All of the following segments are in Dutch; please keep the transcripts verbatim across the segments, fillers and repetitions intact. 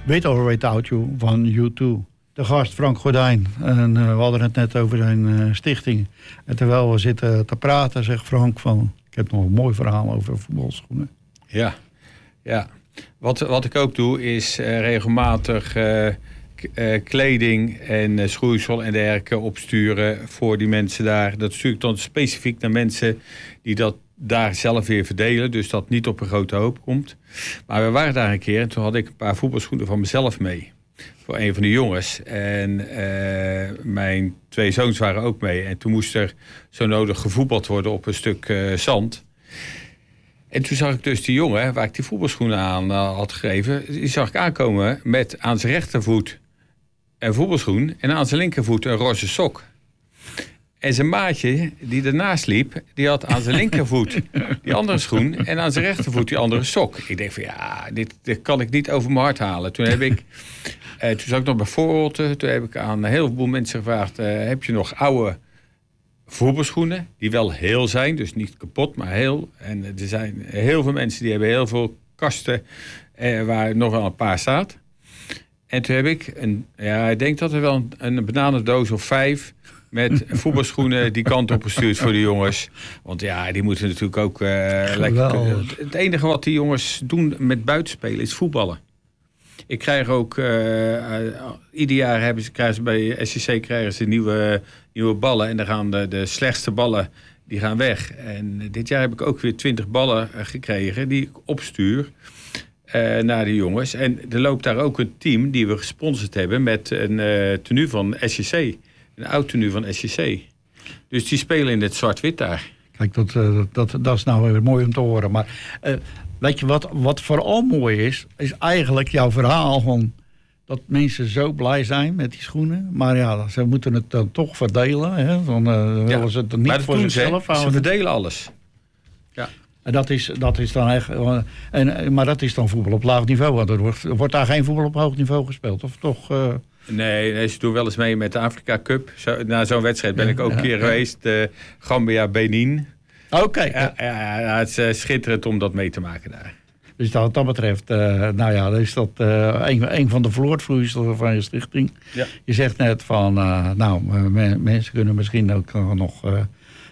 Or Without You van U twee. De gast Frank Gordijn. En uh, we hadden het net over zijn uh, stichting. En terwijl we zitten te praten, zegt Frank van... ik heb nog een mooi verhaal over voetbalschoenen. Ja, ja. Wat, wat ik ook doe is uh, regelmatig uh, k- uh, kleding en uh, schoeisel en dergelijke opsturen voor die mensen daar. Dat stuur ik dan specifiek naar mensen die dat daar zelf weer verdelen. Dus dat niet op een grote hoop komt. Maar we waren daar een keer en toen had ik een paar voetbalschoenen van mezelf mee. Voor een van de jongens. En uh, mijn twee zoons waren ook mee. En toen moest er zo nodig gevoetbald worden op een stuk uh, zand. En toen zag ik dus die jongen, waar ik die voetbalschoenen aan uh, had gegeven... die zag ik aankomen met aan zijn rechtervoet een voetbalschoen... en aan zijn linkervoet een roze sok. En zijn maatje, die ernaast liep, die had aan zijn linkervoet die andere schoen... en aan zijn rechtervoet die andere sok. Ik denk van ja, dit, dit kan ik niet over mijn hart halen. Toen heb ik, eh, toen zat ik nog bij Voorholte. Toen heb ik aan een heleboel mensen gevraagd... Uh, heb je nog oude voetbalschoenen, die wel heel zijn, dus niet kapot, maar heel. En er zijn heel veel mensen die hebben heel veel kasten eh, waar nog wel een paar staat. En toen heb ik, een, ja, ik denk dat er wel een, een bananendoos of vijf met voetbalschoenen die kant op gestuurd voor de jongens. Want ja, die moeten natuurlijk ook uh, lekker kunnen. Het enige wat die jongens doen met buitenspelen is voetballen. Ik krijg ook, uh, uh, ieder jaar hebben ze, krijgen ze bij S C C krijgen ze nieuwe, nieuwe ballen. En dan gaan de, de slechtste ballen die gaan weg. En dit jaar heb ik ook weer twintig ballen uh, gekregen die ik opstuur uh, naar de jongens. En er loopt daar ook een team die we gesponsord hebben met een uh, tenue van S C C. Een oud tenue van S C C. Dus die spelen in het zwart-wit daar. Kijk, dat, uh, dat, dat is nou weer mooi om te horen. Maar uh, weet je wat, wat vooral mooi is, is eigenlijk jouw verhaal van dat mensen zo blij zijn met die schoenen. Maar ja, ze moeten het dan toch verdelen. Hè? Dan uh, willen ja, ze het niet voor zichzelf houden. Ze verdelen alles. Ja. En dat is, dat is dan echt, uh, en, maar dat is dan voetbal op laag niveau. Want er wordt, wordt daar geen voetbal op hoog niveau gespeeld? Of toch... Uh, Nee, nee, ze doen wel eens mee met de Afrika Cup. Zo, na zo'n wedstrijd ben ik ook ja, een keer ja. geweest. Uh, Gambia, Benin. Oké. Okay. Ja, ja, ja, het is uh, schitterend om dat mee te maken daar. Dus dat, wat dat betreft, uh, nou ja, is dat uh, een, een van de vloertvloeisels van je stichting. Ja. Je zegt net van, uh, nou, me, mensen kunnen misschien ook uh, nog... Uh,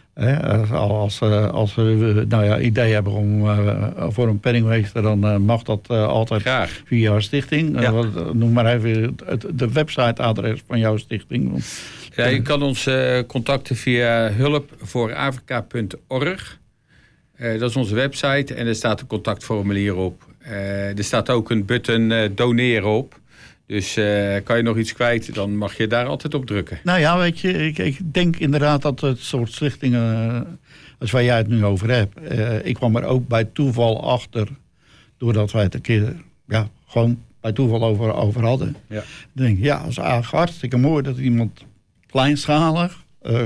Hè, als, als we nou ja, idee hebben om uh, voor een penningmeester, dan uh, mag dat uh, altijd Graag. Via jouw stichting. Ja. Uh, noem maar even het, de websiteadres van jouw stichting. Ja, je kan ons uh, contacten via hulp voor afrika punt org. Uh, dat is onze website en er staat een contactformulier op. Uh, er staat ook een button uh, doneren op. Dus uh, kan je nog iets kwijt, dan mag je daar altijd op drukken. Nou ja, weet je, ik, ik denk inderdaad dat het soort stichtingen, uh, als waar jij het nu over hebt. Uh, ik kwam er ook bij toeval achter, doordat wij het een keer, ja, gewoon bij toeval over, over hadden. Ja. Dan denk ik, ja, dat is eigenlijk hartstikke mooi dat iemand kleinschalig uh,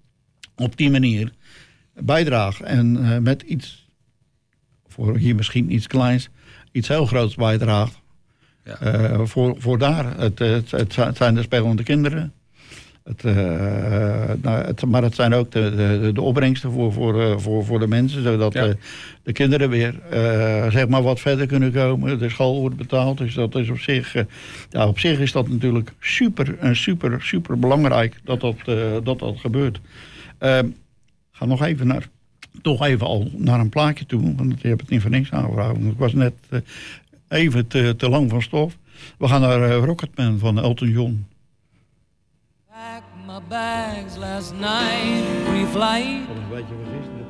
op die manier bijdraagt. En uh, met iets, voor hier misschien iets kleins, iets heel groots bijdraagt. Ja. Uh, voor, voor daar. Het, het, het zijn de spelende kinderen. Het, uh, nou, het, maar het zijn ook de, de, de opbrengsten voor, voor, voor, voor de mensen. Zodat ja. de, de kinderen weer uh, zeg maar wat verder kunnen komen. De school wordt betaald. Dus dat is op zich, uh, ja, op zich is dat natuurlijk super, uh, super, super belangrijk dat dat, uh, dat, dat gebeurt. Uh, ga nog even naar, toch even al naar een plaatje toe. Want je hebt het niet voor niks aangevraagd. Ik was net... Uh, Even te, te lang van stof. We gaan naar uh, Rocketman van Elton John. Pack my bags last night, pre-flight. Weet je wat is?